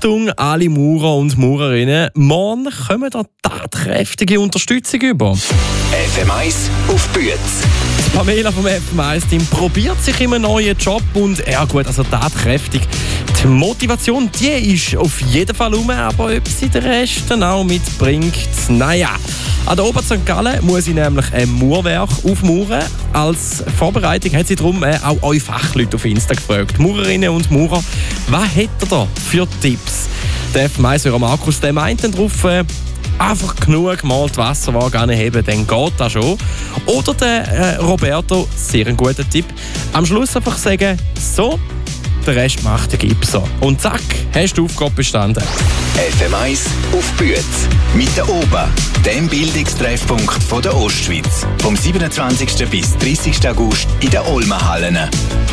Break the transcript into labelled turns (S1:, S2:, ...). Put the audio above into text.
S1: Achtung, alle Maurer und Maurerinnen, morgen kommen da tatkräftige Unterstützung über.
S2: FM1 auf Büetz.
S1: Pamela vom FM1-Team probiert sich in einem neuen Job und tatkräftig. Die Motivation, die ist auf jeden Fall rum, aber ob sie den Rest dann auch mitbringt, naja. An der Ober St. Gallen muss sie nämlich ein Mauerwerk aufmauern. Als Vorbereitung hat sie darum auch eure Fachleute auf Insta gefragt. Maurerinnen und Maurer, was hat er da für Tipps? Der FM1-Hörer Markus, der meint dann drauf, einfach genug mal die Wasserwaage heben, dann geht das schon. Oder der Roberto, sehr ein guter Tipp, am Schluss einfach sagen, so, der Rest macht der Gipser. Und zack, hast du die Aufgabe bestanden.
S2: FM1 auf Büetz. Mit der OBA, dem Bildungstreffpunkt von der Ostschweiz. Vom 27. bis 30. August in den Olmenhallen.